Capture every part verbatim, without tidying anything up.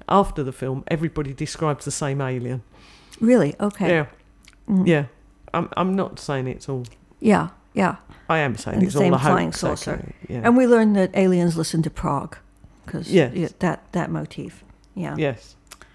after the film, everybody describes the same alien. Really? Okay. Yeah. Mm. Yeah. I'm I'm not saying it's all... Yeah, yeah. I am saying And it's the same all a hoax. flying saucer. Okay, yeah. And we learned that aliens listen to prog, because Yes. yeah, that, that motif. Yeah. Yes.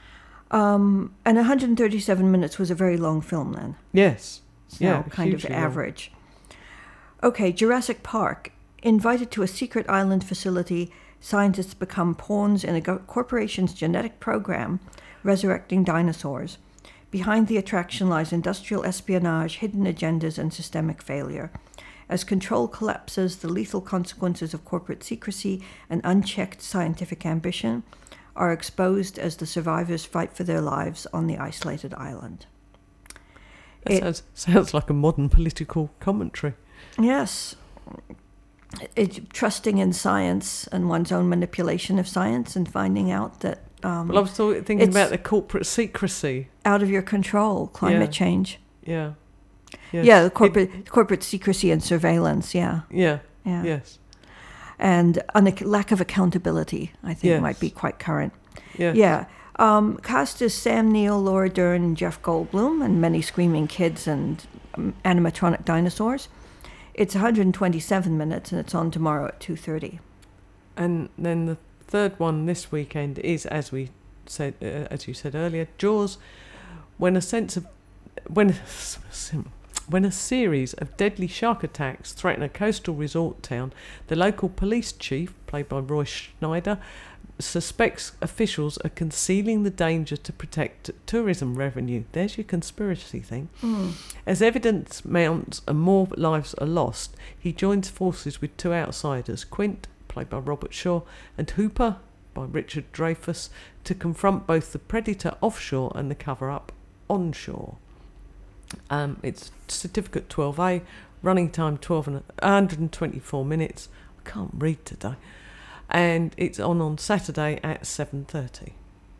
Um, and one hundred thirty-seven minutes was a very long film then. Yes. So Yeah, kind of hugely long. average. Okay, Jurassic Park. Invited to a secret island facility, scientists become pawns in a go- corporation's genetic program resurrecting dinosaurs. Behind the attraction lies industrial espionage, hidden agendas, and systemic failure. As control collapses, the lethal consequences of corporate secrecy and unchecked scientific ambition are exposed as the survivors fight for their lives on the isolated island. That It- sounds, sounds like a modern political commentary. Yes. It, trusting in science and one's own manipulation of science and finding out that um, Well, I was thought- thinking It's- about the corporate secrecy. out of your control, climate Yeah. change. Yeah. Yes. Yeah, the It- corporate corporate secrecy and surveillance, yeah. yeah. Yeah. Yes. And un- lack of accountability, I think, Yes. might be quite current. Yes. Yeah. Um, cast is Sam Neill, Laura Dern, and Jeff Goldblum, and many screaming kids and um, animatronic dinosaurs. It's one hundred twenty-seven minutes, and it's on tomorrow at two thirty. And then the third one this weekend is, as we said, uh, as you said earlier, Jaws. When a sense of when when a series of deadly shark attacks threaten a coastal resort town, the local police chief, played by Roy Schneider, suspects officials are concealing the danger to protect tourism revenue. There's your conspiracy thing. Mm. As evidence mounts and more lives are lost, he joins forces with two outsiders, Quint, played by Robert Shaw, and Hooper, by Richard Dreyfuss, to confront both the predator offshore and the cover-up onshore. Um, it's certificate twelve A, running time twelve and one hundred twenty-four minutes. I can't read today. And it's on on Saturday at seven thirty.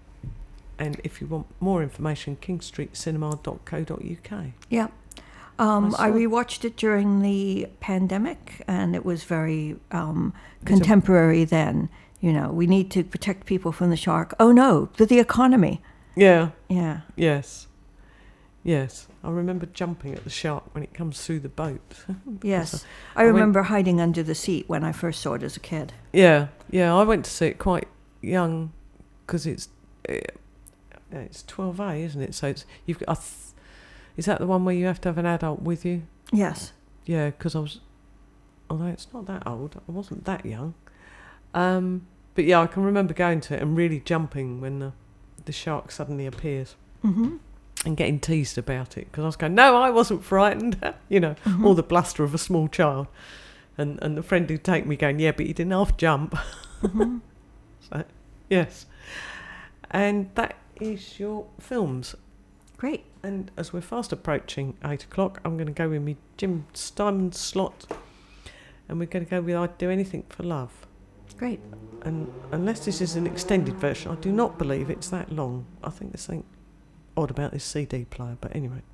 And if you want more information, king street cinema dot co dot uk. Yeah. Um, I I saw- rewatched it during the pandemic, and it was very um, It's a- contemporary then. You know, we need to protect people from the shark. Oh, no, the, the economy. Yeah, Yeah. yes. Yes. I remember jumping at the shark when it comes through the boat. Yes. I I went- remember hiding under the seat when I first saw it as a kid. Yeah, yeah. I went to see it quite young because it's uh, it's twelve A, isn't it? So it's you've got. I th- is that the one where you have to have an adult with you? Yes. Yeah, because I was. Although it's not that old, I wasn't that young. Um, but yeah, I can remember going to it and really jumping when the the shark suddenly appears. Mm-hmm. And getting teased about it because I was going, no, I wasn't frightened, you know, Mhm. all the bluster of a small child, and and the friend who'd take me going, yeah, but you didn't half jump. Mm-hmm. So, yes, and that is your films. Great. And as we're fast approaching eight o'clock, I'm going to go with me Jim Steinman slot, and we're going to go with I'd Do Anything for Love. Great. And unless this is an extended version, I do not believe it's that long. I think there's something odd about this C D player, but anyway.